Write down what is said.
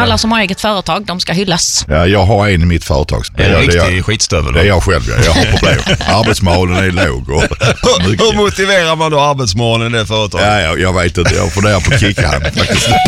Alla som har eget företag, de ska hyllas. Ja, jag har en i mitt företag. En riktig skitstövel. Det är jag själv, jag har problem. Arbetsmoralen är låg. Hur motiverar man då arbetsmoralen i det företaget? Ja, jag vet inte. Jag funderar på att kicka han faktiskt.